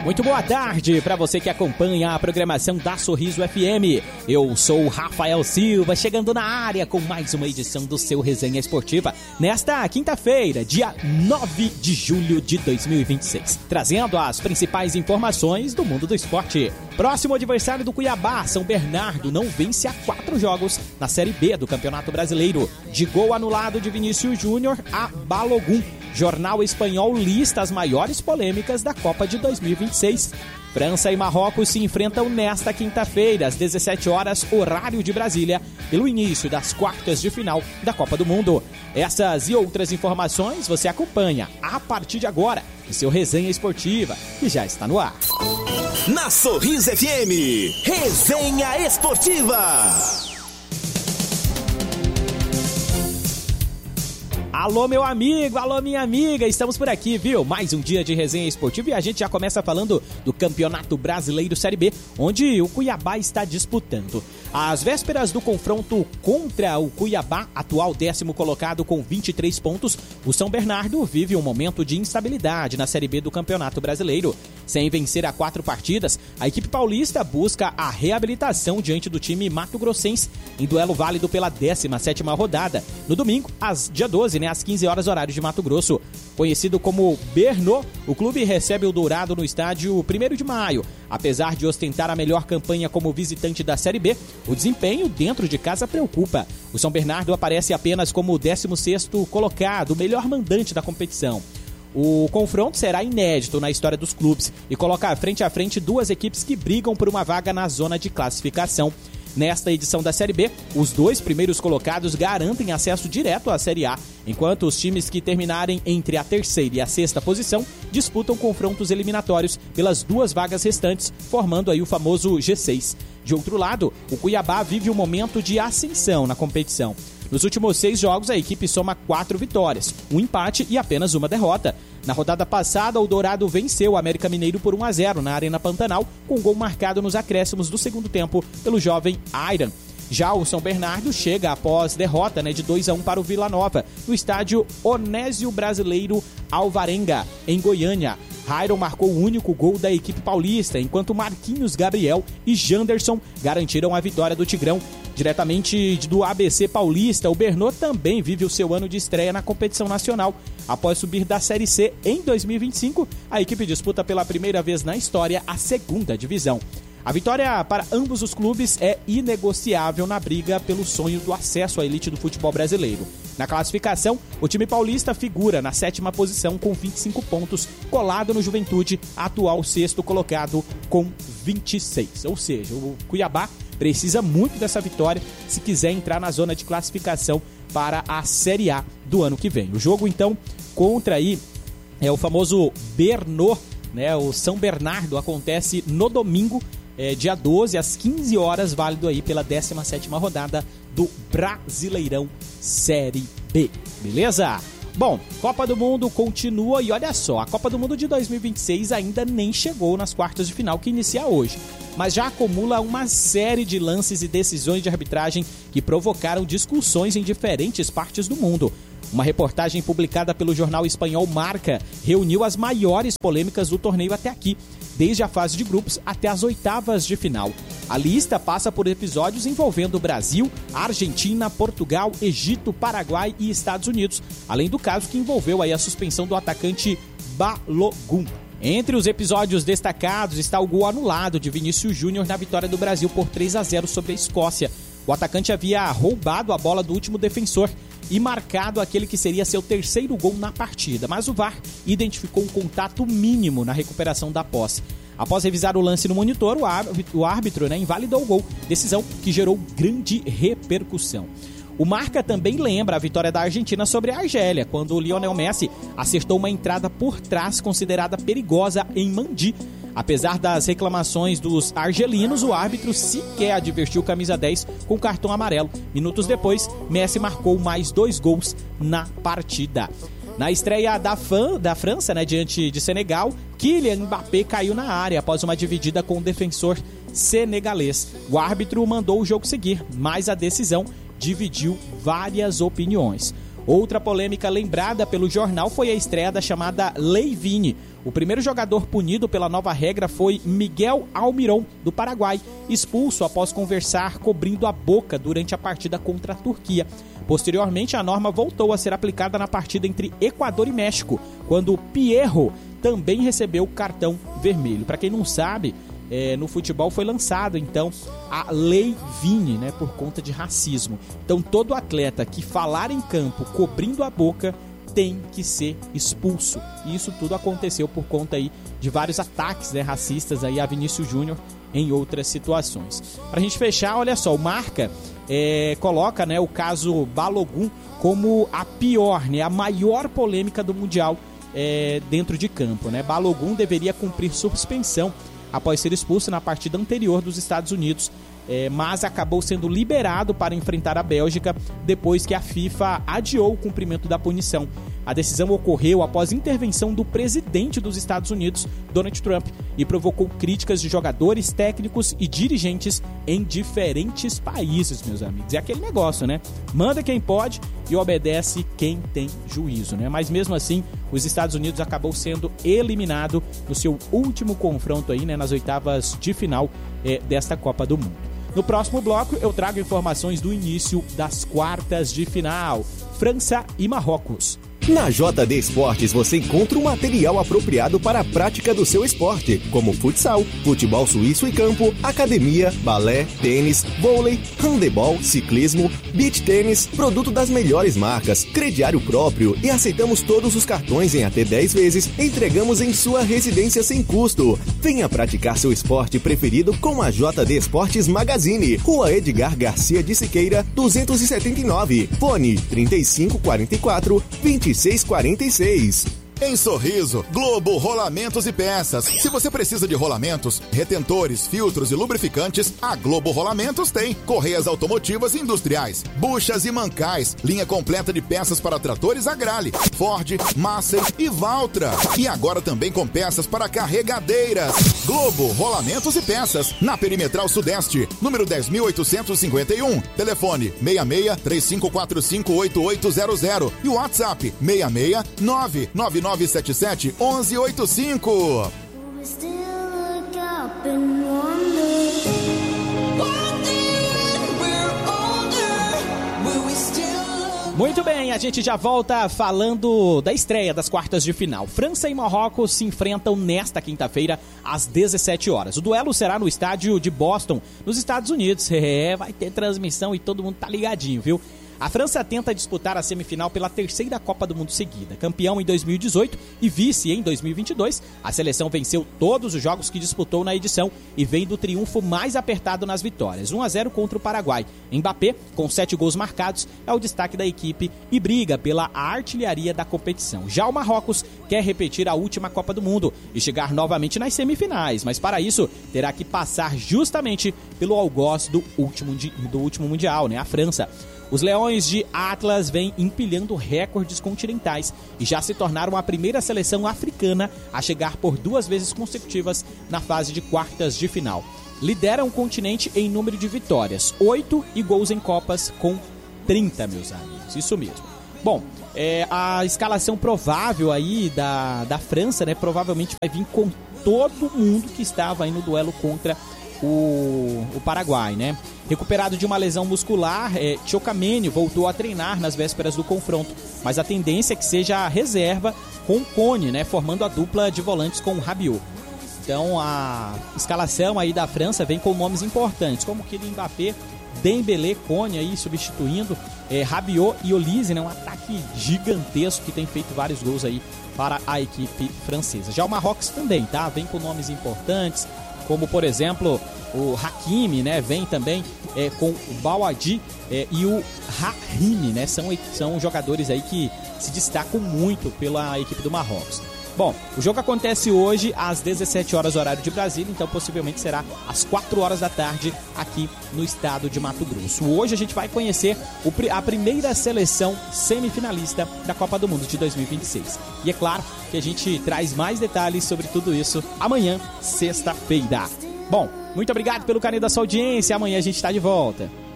Muito boa tarde para você que acompanha a programação da Sorriso FM. Eu sou o Rafael Silva, chegando na área com mais uma edição do seu Resenha Esportiva nesta quinta-feira, dia 9 de julho de 2026, trazendo as principais informações do mundo do esporte. Próximo adversário do Cuiabá, São Bernardo, não vence há 4 jogos na Série B do Campeonato Brasileiro. De gol anulado de Vinícius Júnior a Balogun. Jornal espanhol lista as maiores polêmicas da Copa de 2026. França e Marrocos se enfrentam nesta quinta-feira, às 17 horas, horário de Brasília, pelo início das quartas de final da Copa do Mundo. Essas e outras informações você acompanha a partir de agora no seu Resenha Esportiva, que já está no ar. Na Sorriso FM, Resenha Esportiva. Alô, meu amigo, alô, minha amiga, estamos por aqui, viu? Mais um dia de Resenha Esportiva e a gente já começa falando do Campeonato Brasileiro Série B, onde o Cuiabá está disputando. Às vésperas do confronto contra o Cuiabá, atual 10º colocado com 23 pontos, o São Bernardo vive um momento de instabilidade na Série B do Campeonato Brasileiro. Sem vencer a 4 partidas, a equipe paulista busca a reabilitação diante do time mato-grossense em duelo válido pela 17ª rodada, no domingo, dia 12, às 15 horas, horário de Mato Grosso. Conhecido como Bernô, o clube recebe o Dourado no estádio 1º de maio. Apesar de ostentar a melhor campanha como visitante da Série B, o desempenho dentro de casa preocupa. O São Bernardo aparece apenas como o 16º colocado, o melhor mandante da competição. O confronto será inédito na história dos clubes e coloca frente a frente 2 equipes que brigam por uma vaga na zona de classificação. Nesta edição da Série B, os 2 primeiros colocados garantem acesso direto à Série A, enquanto os times que terminarem entre a 3ª e a 6ª posição disputam confrontos eliminatórios pelas 2 vagas restantes, formando aí o famoso G6. De outro lado, o Cuiabá vive um momento de ascensão na competição. Nos últimos 6 jogos, a equipe soma 4 vitórias, 1 empate e apenas 1 derrota. Na rodada passada, o Dourado venceu o América Mineiro por 1-0 na Arena Pantanal, com gol marcado nos acréscimos do segundo tempo pelo jovem Ayran. Já o São Bernardo chega após derrota de 2-1 para o Vila Nova, no estádio Onésio Brasileiro Alvarenga, em Goiânia. Ayran marcou o único gol da equipe paulista, enquanto Marquinhos Gabriel e Janderson garantiram a vitória do Tigrão. Diretamente do ABC Paulista, o Bernô também vive o seu ano de estreia na competição nacional. Após subir da Série C em 2025, a equipe disputa pela primeira vez na história a 2ª divisão. A vitória para ambos os clubes é inegociável na briga pelo sonho do acesso à elite do futebol brasileiro. Na classificação, o time paulista figura na 7ª posição com 25 pontos, colado no Juventude, atual 6º colocado com 26. Ou seja, o Cuiabá precisa muito dessa vitória se quiser entrar na zona de classificação para a Série A do ano que vem. O jogo, então, contra aí o famoso Bernô, o São Bernardo, acontece no domingo, dia 12, às 15 horas, válido aí pela 17ª rodada do Brasileirão Série B. Beleza? Bom, Copa do Mundo continua e olha só, a Copa do Mundo de 2026 ainda nem chegou nas quartas de final que inicia hoje, mas já acumula uma série de lances e decisões de arbitragem que provocaram discussões em diferentes partes do mundo. Uma reportagem publicada pelo jornal espanhol Marca reuniu as maiores polêmicas do torneio até aqui, desde a fase de grupos até as 8ª de final. A lista passa por episódios envolvendo Brasil, Argentina, Portugal, Egito, Paraguai e Estados Unidos, além do caso que envolveu aí a suspensão do atacante Balogun. Entre os episódios destacados está o gol anulado de Vinícius Júnior na vitória do Brasil por 3-0 sobre a Escócia. O atacante havia roubado a bola do último defensor e marcado aquele que seria seu 3º gol na partida, mas o VAR identificou um contato mínimo na recuperação da posse. Após revisar o lance no monitor, o árbitro invalidou o gol, decisão que gerou grande repercussão. O Marca também lembra a vitória da Argentina sobre a Argélia, quando o Lionel Messi acertou uma entrada por trás considerada perigosa em Mandi. Apesar das reclamações dos argelinos, o árbitro sequer advertiu o camisa 10 com cartão amarelo. Minutos depois, Messi marcou mais 2 gols na partida. Na estreia da França, diante de Senegal, Kylian Mbappé caiu na área após uma dividida com o defensor senegalês. O árbitro mandou o jogo seguir, mas a decisão dividiu várias opiniões. Outra polêmica lembrada pelo jornal foi a estreia da chamada Lei Vini. O primeiro jogador punido pela nova regra foi Miguel Almiron, do Paraguai, expulso após conversar cobrindo a boca durante a partida contra a Turquia. Posteriormente, a norma voltou a ser aplicada na partida entre Equador e México, quando Pierro também recebeu cartão vermelho. Para quem não sabe, no futebol foi lançado então a Lei Vini, né, por conta de racismo. Então todo atleta que falar em campo cobrindo a boca tem que ser expulso. E isso tudo aconteceu por conta aí de vários ataques, né, racistas aí a Vinícius Júnior em outras situações. Pra gente fechar, olha só, o Marca coloca, né, o caso Balogun como a pior, né, a maior polêmica do Mundial dentro de campo, né? Balogun deveria cumprir suspensão após ser expulso na partida anterior dos Estados Unidos, mas acabou sendo liberado para enfrentar a Bélgica depois que a FIFA adiou o cumprimento da punição. A decisão ocorreu após intervenção do presidente dos Estados Unidos, Donald Trump, e provocou críticas de jogadores, técnicos e dirigentes em diferentes países, meus amigos. É aquele negócio, né? Manda quem pode e obedece quem tem juízo, né? Mas mesmo assim, os Estados Unidos acabou sendo eliminado no seu último confronto aí, né, nas oitavas de final desta Copa do Mundo. No próximo bloco, eu trago informações do início das quartas de final. França e Marrocos. Na JD Esportes você encontra um material apropriado para a prática do seu esporte, como futsal, futebol suíço e campo, academia, balé, tênis, vôlei, handebol, ciclismo, beach tênis, produto das melhores marcas, crediário próprio e aceitamos todos os cartões em até 10 vezes, entregamos em sua residência sem custo. Venha praticar seu esporte preferido com a JD Esportes Magazine, Rua Edgar Garcia de Siqueira, 279, fone 3544 2646. Em Sorriso, Globo Rolamentos e Peças. Se você precisa de rolamentos, retentores, filtros e lubrificantes, a Globo Rolamentos tem. Correias automotivas e industriais, buchas e mancais, linha completa de peças para tratores Agrale, Ford, Massey e Valtra. E agora também com peças para carregadeiras. Globo Rolamentos e Peças, na Perimetral Sudeste, número 10.851. Telefone 66-3545-8800 e o WhatsApp 669-9977-1185. Muito bem, a gente já volta falando da estreia das quartas de final. França e Marrocos se enfrentam nesta quinta-feira às 17 horas. O duelo será no estádio de Boston, nos Estados Unidos. Vai ter transmissão e todo mundo tá ligadinho, viu? A França tenta disputar a semifinal pela terceira Copa do Mundo seguida. Campeão em 2018 e vice em 2022, a seleção venceu todos os jogos que disputou na edição e vem do triunfo mais apertado nas vitórias, 1-0 contra o Paraguai. Mbappé, com 7 gols marcados, é o destaque da equipe e briga pela artilharia da competição. Já o Marrocos quer repetir a última Copa do Mundo e chegar novamente nas semifinais, mas para isso terá que passar justamente pelo algoz do último Mundial, né? A França. Os Leões de Atlas vêm empilhando recordes continentais e já se tornaram a primeira seleção africana a chegar por 2 vezes consecutivas na fase de quartas de final. Lideram o continente em número de vitórias, 8 e gols em Copas com 30, meus amigos. Isso mesmo. Bom, a escalação provável aí da França, né, provavelmente vai vir com todo mundo que estava aí no duelo contra o Paraguai, né? Recuperado de uma lesão muscular, Tchouaméni voltou a treinar nas vésperas do confronto, mas a tendência é que seja a reserva com Koné, né, formando a dupla de volantes com Rabiot. Então a escalação aí da França vem com nomes importantes, como Kylian Mbappé, Dembélé, Koné aí substituindo, Rabiot e Olise, né, um ataque gigantesco que tem feito vários gols aí para a equipe francesa. Já o Marrocos também, tá? Vem com nomes importantes, como por exemplo o Hakimi, né, vem também com o Bouadi e o Rahimi, né, são jogadores aí que se destacam muito pela equipe do Marrocos. Bom, o jogo acontece hoje às 17 horas horário de Brasília, então possivelmente será às 4 horas da tarde aqui no estado de Mato Grosso. Hoje a gente vai conhecer a primeira seleção semifinalista da Copa do Mundo de 2026. E é claro que a gente traz mais detalhes sobre tudo isso amanhã, sexta-feira. Bom, muito obrigado pelo carinho da sua audiência, amanhã a gente está de volta.